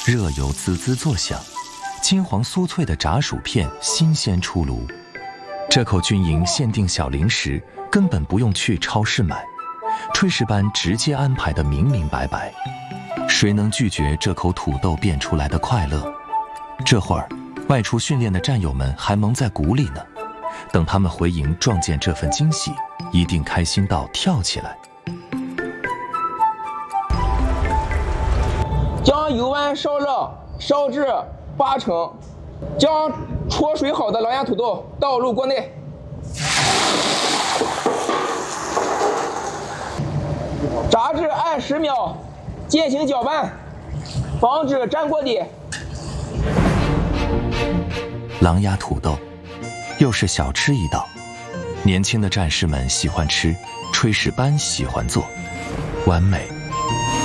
热油滋滋作响，金黄酥脆的炸薯片新鲜出炉。这口军营限定小零食根本不用去超市买，炊事班直接安排得明明白白。谁能拒绝这口土豆变出来的快乐？这会儿，外出训练的战友们还蒙在鼓里呢。等他们回营撞见这份惊喜，一定开心到跳起来。 将油丸烧热，烧至8成，将焯水好的狼牙土豆倒入锅内，炸至20秒，进行搅拌，防止粘锅底。 狼牙土豆，又是小吃一道。年轻的战士们喜欢吃，炊事班喜欢做，完美。